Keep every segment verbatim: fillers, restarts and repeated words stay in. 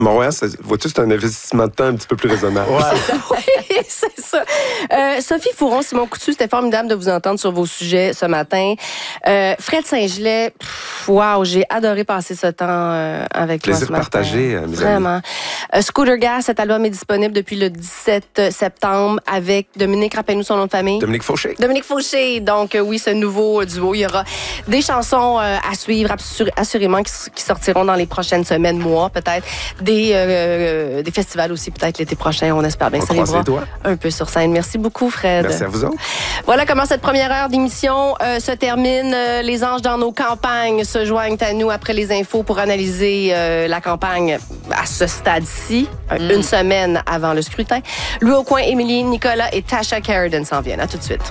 Montréal, ça, vois-tu, c'est un investissement de temps un petit peu plus raisonnable. Ouais. C'est ça. Oui, c'est ça. Euh, Sophie Fouron, Simon Coutu, c'était formidable de vous entendre sur vos sujets ce matin. Euh, Fred Saint-Gelais, wow, j'ai adoré passer ce temps euh, avec Plaisir toi ce partagé, matin. mes Vraiment. amis. Euh, Scooter Gas, cet album est disponible depuis le dix-sept septembre avec Dominique, rappelle-nous son nom de famille. Dominique Fauché. Dominique Fauché. Donc, euh, oui, ce nouveau duo. Il y aura des chansons euh, à suivre, assur- assurément, qui, qui sortiront dans les prochaines semaines, mois, peut-être. Des, euh, des festivals aussi, peut-être l'été prochain. On espère bien On que ça les croise les bras doigts. un peu sur scène. Merci beaucoup, Fred. Merci à vous autres. Voilà comment cette première heure d'émission euh, se termine. Euh, les anges dans nos campagnes se joignent à nous après les infos pour analyser euh, la campagne à ce stade-ci, mm. une semaine avant le scrutin. Louis Aucoin, Émilie, Nicolas et Tasha Carradine s'en viennent. À tout de suite.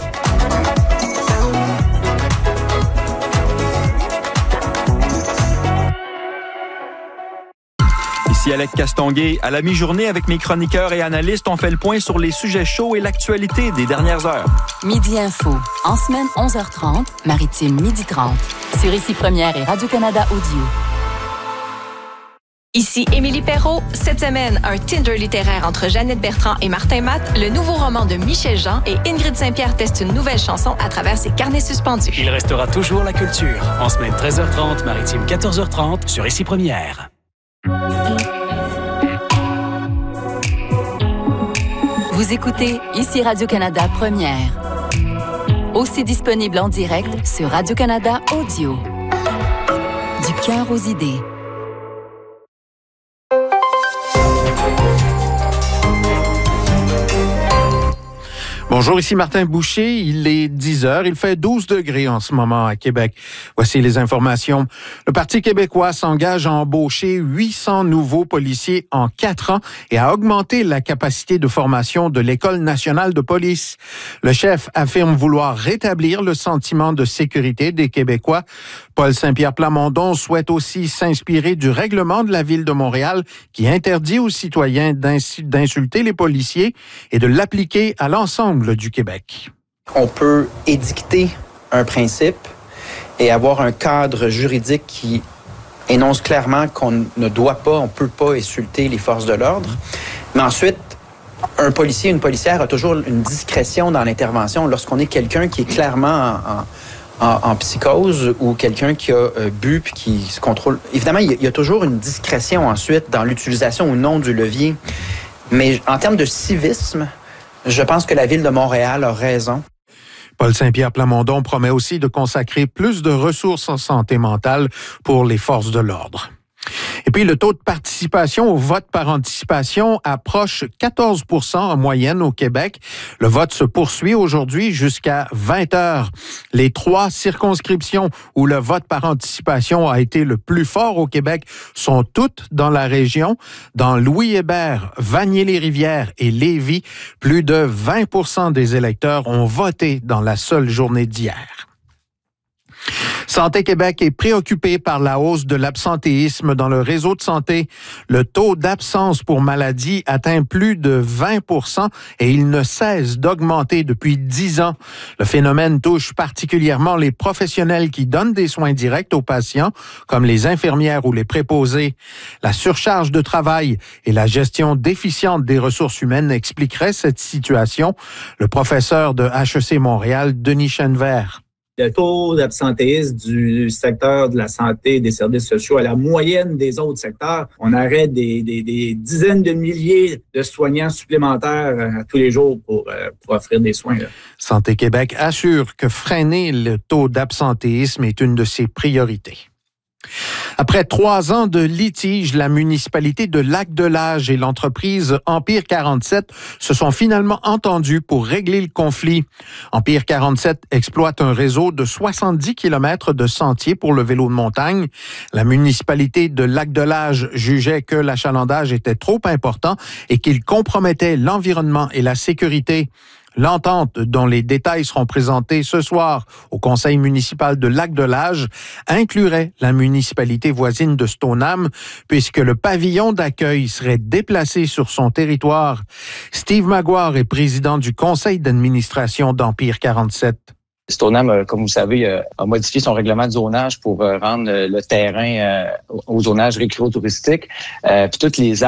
Ici Alec Castonguay. À la mi-journée, avec mes chroniqueurs et analystes, on fait le point sur les sujets chauds et l'actualité des dernières heures. Midi Info. En semaine, onze heures trente. Maritime, midi trente. Sur Ici Première et Radio-Canada Audio. Ici Émilie Perrault. Cette semaine, un Tinder littéraire entre Jeannette Bertrand et Martin Matt, le nouveau roman de Michel Jean et Ingrid Saint-Pierre teste une nouvelle chanson à travers ses carnets suspendus. Il restera toujours la culture. En semaine treize heures trente, Maritime quatorze heures trente sur Ici Première. Vous écoutez Ici Radio-Canada Première. Aussi disponible en direct sur Radio-Canada Audio. Du cœur aux idées. Bonjour, ici Martin Boucher. Il est dix heures. Il fait douze degrés en ce moment à Québec. Voici les informations. Le Parti québécois s'engage à embaucher huit cents nouveaux policiers en quatre ans et à augmenter la capacité de formation de l'École nationale de police. Le chef affirme vouloir rétablir le sentiment de sécurité des Québécois. Paul Saint-Pierre Plamondon souhaite aussi s'inspirer du règlement de la Ville de Montréal qui interdit aux citoyens d'insulter les policiers et de l'appliquer à l'ensemble du Québec. On peut édicter un principe et avoir un cadre juridique qui énonce clairement qu'on ne doit pas, on ne peut pas insulter les forces de l'ordre. Mais ensuite, un policier, une policière a toujours une discrétion dans l'intervention lorsqu'on est quelqu'un qui est clairement en, en, en psychose ou quelqu'un qui a euh, bu puis qui se contrôle. Évidemment, il y, a, il y a toujours une discrétion ensuite dans l'utilisation ou non du levier. Mais en termes de civisme, je pense que la Ville de Montréal a raison. Paul Saint-Pierre Plamondon promet aussi de consacrer plus de ressources en santé mentale pour les forces de l'ordre. Et puis, le taux de participation au vote par anticipation approche quatorze pour cent en moyenne au Québec. Le vote se poursuit aujourd'hui jusqu'à vingt heures. Les trois circonscriptions où le vote par anticipation a été le plus fort au Québec sont toutes dans la région. Dans Louis-Hébert, Vanier-les-Rivières et Lévis, plus de vingt pour cent des électeurs ont voté dans la seule journée d'hier. Santé Québec est préoccupé par la hausse de l'absentéisme dans le réseau de santé. Le taux d'absence pour maladie atteint plus de vingt pour cent et il ne cesse d'augmenter depuis dix ans. Le phénomène touche particulièrement les professionnels qui donnent des soins directs aux patients, comme les infirmières ou les préposés. La surcharge de travail et la gestion déficiente des ressources humaines expliqueraient cette situation. Le professeur de H E C Montréal, Denis Chenevert. Le taux d'absentéisme du secteur de la santé et des services sociaux à la moyenne des autres secteurs, on arrête des, des, des dizaines de milliers de soignants supplémentaires à tous les jours pour, pour offrir des soins. Là. Santé Québec assure que freiner le taux d'absentéisme est une de ses priorités. Après trois ans de litige, la municipalité de Lac-de-L'Âge et l'entreprise Empire quarante-sept se sont finalement entendus pour régler le conflit. Empire quarante-sept exploite un réseau de soixante-dix kilomètres de sentiers pour le vélo de montagne. La municipalité de Lac-de-L'Âge jugeait que l'achalandage était trop important et qu'il compromettait l'environnement et la sécurité. L'entente, dont les détails seront présentés ce soir au conseil municipal de Lac-de-L'Âge, inclurait la municipalité voisine de Stoneham, puisque le pavillon d'accueil serait déplacé sur son territoire. Steve Maguire est président du conseil d'administration d'Empire quarante-sept. Stoneham, comme vous savez, a modifié son règlement de zonage pour rendre le terrain au zonage récréo-touristique. Puis toutes les